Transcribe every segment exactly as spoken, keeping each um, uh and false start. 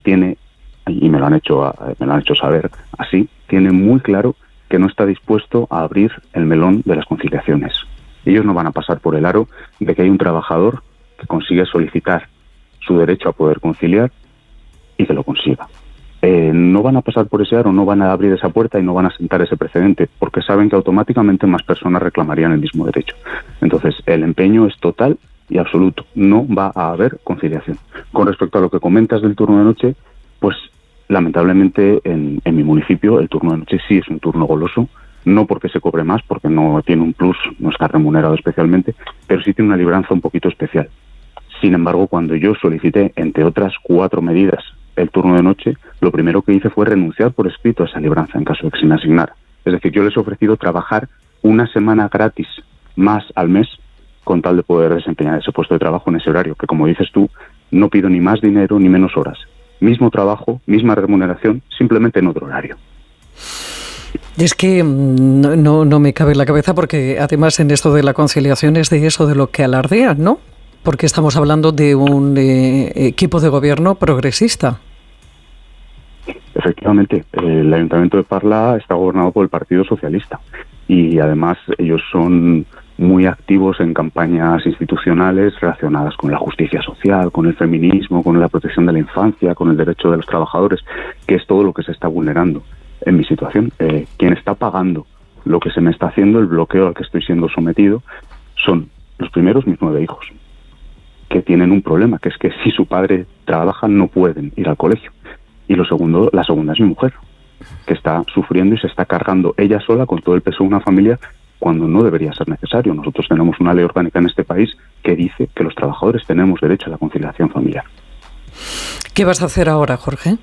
tiene, y me lo han hecho, me lo han hecho saber así, tiene muy claro que no está dispuesto a abrir el melón de las conciliaciones. Ellos no van a pasar por el aro de que hay un trabajador que consigue solicitar su derecho a poder conciliar y que lo consiga. Eh, no van a pasar por ese aro, no van a abrir esa puerta y no van a sentar ese precedente, porque saben que automáticamente más personas reclamarían el mismo derecho. Entonces, el empeño es total y absoluto. No va a haber conciliación. Con respecto a lo que comentas del turno de noche, pues lamentablemente en, en mi municipio el turno de noche sí es un turno goloso, no porque se cobre más, porque no tiene un plus, no está remunerado especialmente, pero sí tiene una libranza un poquito especial. Sin embargo, cuando yo solicité, entre otras cuatro medidas, el turno de noche, lo primero que hice fue renunciar por escrito a esa libranza en caso de que se me asignara. Es decir, yo les he ofrecido trabajar una semana gratis más al mes con tal de poder desempeñar ese puesto de trabajo en ese horario, que como dices tú, no pido ni más dinero ni menos horas. Mismo trabajo, misma remuneración, simplemente en otro horario. Es que no, no, no me cabe en la cabeza, porque además en esto de la conciliación es de eso de lo que alardean, ¿no? Porque estamos hablando de un eh, equipo de gobierno progresista. Efectivamente, el Ayuntamiento de Parla está gobernado por el Partido Socialista y además ellos son muy activos en campañas institucionales relacionadas con la justicia social, con el feminismo, con la protección de la infancia, con el derecho de los trabajadores, que es todo lo que se está vulnerando en mi situación. Eh, quien está pagando lo que se me está haciendo, el bloqueo al que estoy siendo sometido, son los primeros mis nueve hijos, que tienen un problema, que es que si su padre trabaja no pueden ir al colegio. Y lo segundo, la segunda es mi mujer, que está sufriendo y se está cargando ella sola con todo el peso de una familia cuando no debería ser necesario. Nosotros tenemos una ley orgánica en este país que dice que los trabajadores tenemos derecho a la conciliación familiar. ¿Qué vas a hacer ahora, Jorge?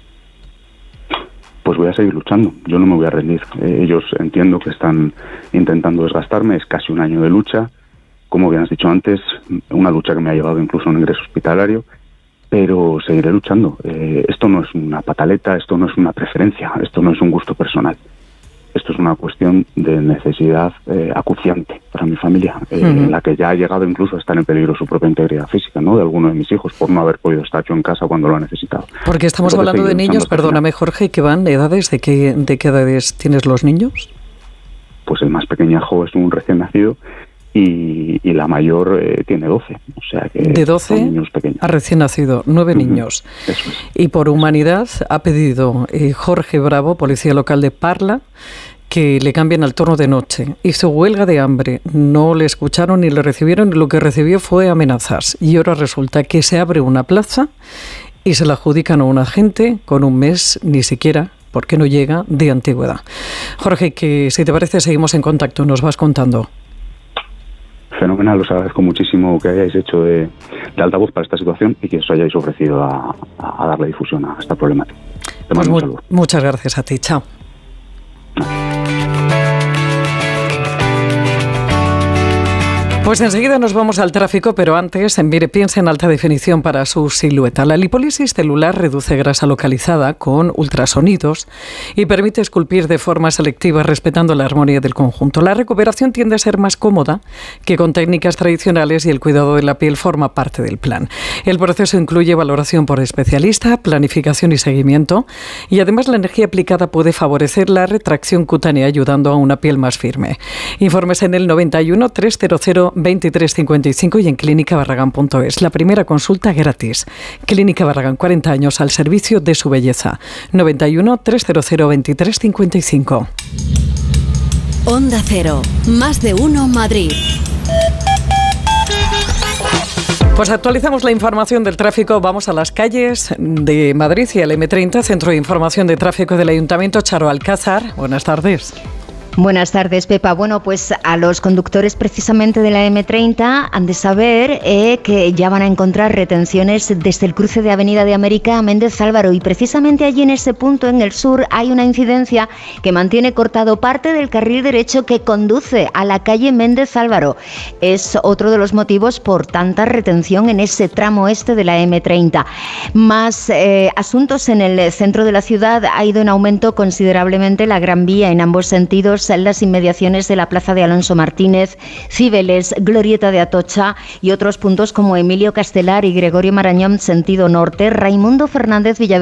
Pues voy a seguir luchando, yo no me voy a rendir. Eh, ellos entiendo que están intentando desgastarme, es casi un año de lucha, como bien has dicho antes, una lucha que me ha llevado incluso a un ingreso hospitalario, pero seguiré luchando. Eh, esto no es una pataleta, esto no es una preferencia, esto no es un gusto personal. Esto es una cuestión de necesidad eh, acuciante para mi familia, eh, uh-huh. en la que ya ha llegado incluso a estar en peligro su propia integridad física, ¿no?, de alguno de mis hijos, por no haber podido estar yo en casa cuando lo ha necesitado. Porque estamos Entonces, hablando de niños, perdóname Jorge, que van de edades, ¿de qué, de qué edades tienes los niños? Pues el más pequeñajo es un recién nacido y, y la mayor eh, tiene doce, o sea que de doce son niños pequeños. A recién nacido, nueve uh-huh. niños. Eso es. Y por humanidad ha pedido eh, Jorge Bravo, policía local de Parla, que le cambien al turno de noche. Hizo huelga de hambre, no le escucharon ni le recibieron, y lo que recibió fue amenazas. Y ahora resulta que se abre una plaza y se la adjudican a un agente con un mes, ni siquiera, porque no llega, de antigüedad. Jorge, que si te parece seguimos en contacto, nos vas contando. Fenomenal, os agradezco muchísimo que hayáis hecho de, de altavoz para esta situación y que os hayáis ofrecido a, a darle difusión a esta problemática. Te mando pues un mu- saludo. Muchas gracias a ti, chao. Pues enseguida nos vamos al tráfico, pero antes, mire, piensa en alta definición para su silueta. La lipólisis celular reduce grasa localizada con ultrasonidos y permite esculpir de forma selectiva respetando la armonía del conjunto. La recuperación tiende a ser más cómoda que con técnicas tradicionales y el cuidado de la piel forma parte del plan. El proceso incluye valoración por especialista, planificación y seguimiento, y además la energía aplicada puede favorecer la retracción cutánea ayudando a una piel más firme. Informes en el noventa y uno, trescientos veintitrés cincuenta y cinco y en clínica barragán punto es. La primera consulta gratis. Clínica Barragán, cuarenta años al servicio de su belleza. noventa y uno, trescientos veintitrés cincuenta y cinco. Onda Cero, más de uno Madrid. Pues actualizamos la información del tráfico. Vamos a las calles de Madrid y al eme treinta, Centro de Información de Tráfico del Ayuntamiento. Charo Alcázar, buenas tardes. Buenas tardes, Pepa. Bueno, pues a los conductores precisamente de la eme treinta han de saber eh, que ya van a encontrar retenciones desde el cruce de Avenida de América a Méndez Álvaro, y precisamente allí en ese punto, en el sur, hay una incidencia que mantiene cortado parte del carril derecho que conduce a la calle Méndez Álvaro. Es otro de los motivos por tanta retención en ese tramo este de la eme treinta. Más eh, asuntos en el centro de la ciudad. Ha ido en aumento considerablemente la Gran Vía en ambos sentidos puntos en las inmediaciones de la Plaza de Alonso Martínez, Cibeles, Glorieta de Atocha y otros puntos como Emilio Castelar y Gregorio Marañón, sentido norte, Raimundo Fernández Villaverde